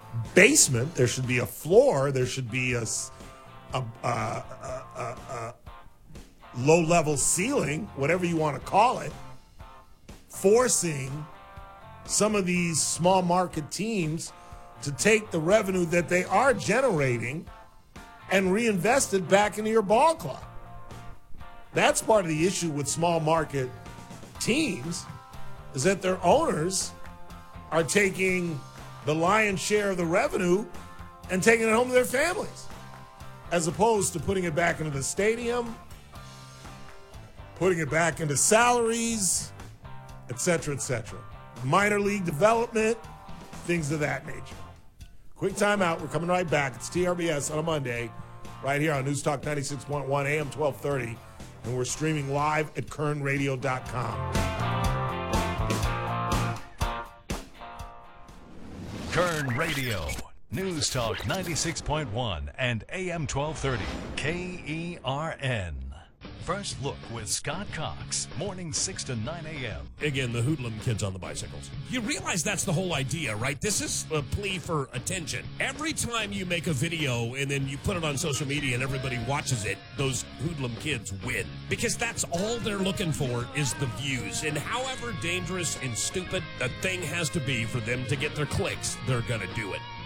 basement. There should be a floor. There should be a low-level ceiling, whatever you want to call it, forcing some of these small market teams to take the revenue that they are generating and reinvest it back into your ball club. That's part of the issue with small market teams, is that their owners are taking the lion's share of the revenue and taking it home to their families, as opposed to putting it back into the stadium, putting it back into salaries, et cetera, minor league development, things of that nature. Quick timeout. We're coming right back. It's TRBS on a Monday, right here on News Talk 96.1 AM 1230, and we're streaming live at kernradio.com. Kern Radio, News Talk 96.1 and AM 1230, KERN. First Look with Scott Cox, mornings 6 to 9 a.m. Again, the hoodlum kids on the bicycles. You realize that's the whole idea, right? This is a plea for attention. Every time you make a video and then you put it on social media and everybody watches it, those hoodlum kids win. Because that's all they're looking for is the views. And however dangerous and stupid the thing has to be for them to get their clicks, they're going to do it.